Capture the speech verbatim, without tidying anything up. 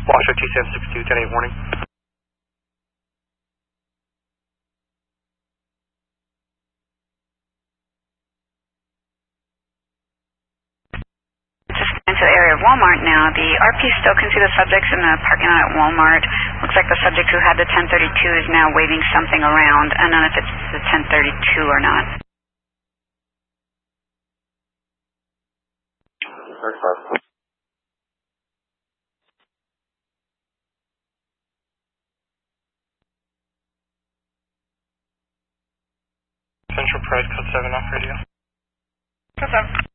Washoe T seven six two, ten eight warning. Into the area of Walmart now. The R P still can see the subjects in the parking lot at Walmart. Looks like the subject who had the ten thirty-two is now waving something around. I don't know if it's the ten thirty-two or not. thirty-five. Central Pride, code seven off radio. Code seven.